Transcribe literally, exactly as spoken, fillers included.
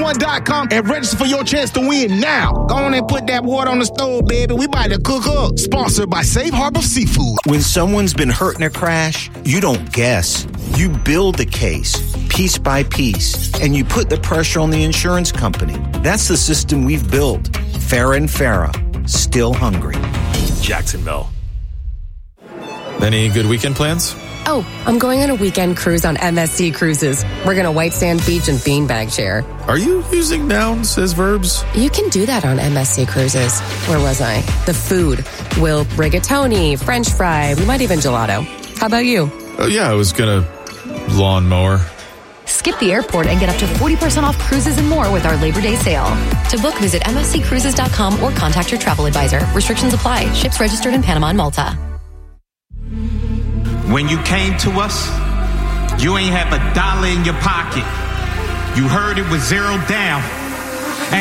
one dot com and register for your chance to win now. Go on and put that water on the stove, baby. We about to cook up. Sponsored by Safe Harbor Seafood. When someone's been hurt in a crash, you don't guess. You build the case, piece by piece, and you put the pressure on the insurance company. That's the system we've built. Farah and Farah, still hungry. Jacksonville. Any good weekend plans? Oh, I'm going on a weekend cruise on M S C Cruises. We're going to White Sand Beach and beanbag chair. Are you using nouns as verbs? You can do that on M S C Cruises. Where was I? The food. We'll rigatoni, French fry, we might even gelato. How about you? Oh, yeah, I was going to lawnmower. Skip the airport and get up to forty percent off cruises and more with our Labor Day sale. To book, visit M S C cruises dot com or contact your travel advisor. Restrictions apply. Ships registered in Panama and Malta. When you came to us, you ain't have a dollar in your pocket. You heard it was zero down.